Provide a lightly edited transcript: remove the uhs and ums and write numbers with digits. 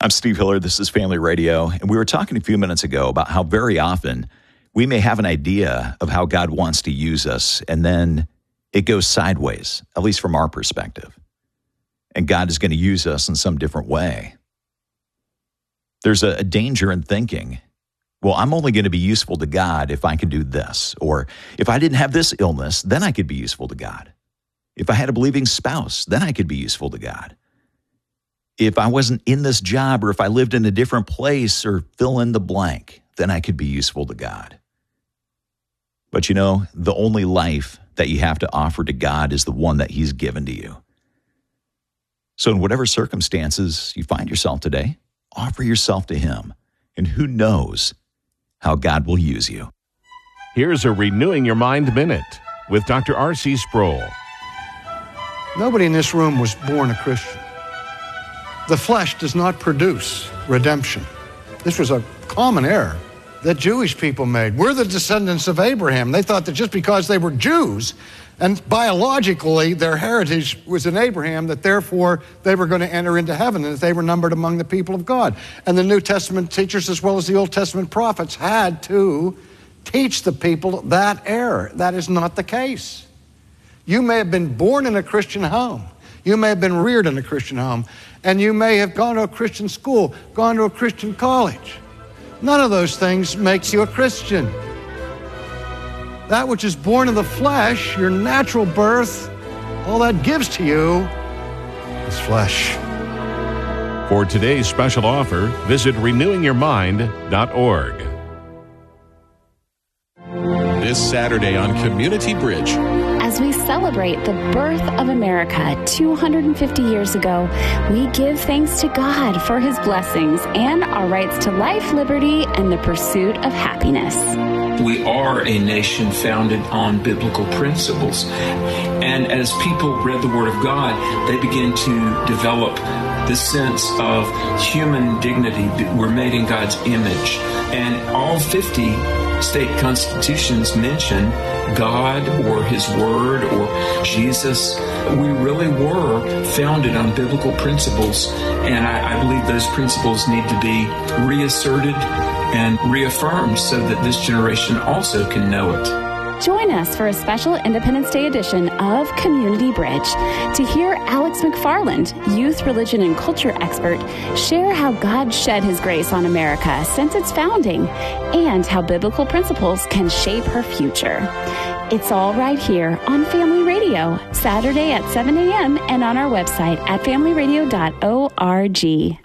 I'm Steve Hiller. This is Family Radio. And we were talking a few minutes ago about how very often we may have an idea of how God wants to use us, and then it goes sideways, at least from our perspective. And God is going to use us in some different way. There's a danger in thinking, well, I'm only going to be useful to God if I can do this. Or if I didn't have this illness, then I could be useful to God. If I had a believing spouse, then I could be useful to God. If I wasn't in this job, or if I lived in a different place, or fill in the blank, then I could be useful to God. But you know, the only life that you have to offer to God is the one that He's given to you. So in whatever circumstances you find yourself today, offer yourself to Him, and who knows how God will use you. Here's a Renewing Your Mind Minute with Dr. R.C. Sproul. Nobody in this room was born a Christian. The flesh does not produce redemption. This was a common error that Jewish people made. We're the descendants of Abraham. They thought that just because they were Jews, and biologically their heritage was in Abraham, that therefore they were going to enter into heaven, and that they were numbered among the people of God. And the New Testament teachers, as well as the Old Testament prophets, had to teach the people that error. That is not the case. You may have been born in a Christian home. You may have been reared in a Christian home, and you may have gone to a Christian school, gone to a Christian college. None of those things makes you a Christian. That which is born of the flesh, your natural birth, all that gives to you is flesh. For today's special offer, visit renewingyourmind.org. This Saturday on Community Bridge. As we celebrate the birth of America 250 years ago, we give thanks to God for His blessings and our rights to life, liberty, and the pursuit of happiness. We are a nation founded on biblical principles. And as people read the Word of God, they begin to develop this sense of human dignity. We're made in God's image. And all 50 state constitutions mention God or His Word or Jesus. We really were founded on biblical principles, and I believe those principles need to be reasserted and reaffirmed so that this generation also can know it. Join us for a special Independence Day edition of Community Bridge to hear Alex McFarland, youth, religion, and culture expert, share how God shed His grace on America since its founding and how biblical principles can shape her future. It's all right here on Family Radio, Saturday at 7 a.m. and on our website at familyradio.org.